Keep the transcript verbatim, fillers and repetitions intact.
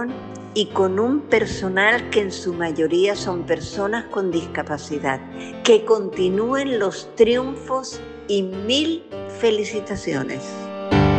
educación y con un personal que en su mayoría son personas con discapacidad. Que continúen los triunfos y mil felicitaciones.